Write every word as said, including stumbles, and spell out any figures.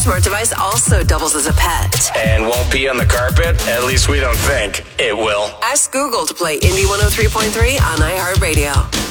smart device also doubles as a pet. And won't pee on the carpet? At least we don't think it will. Ask Google to play Indie one oh three point three on iHeartRadio.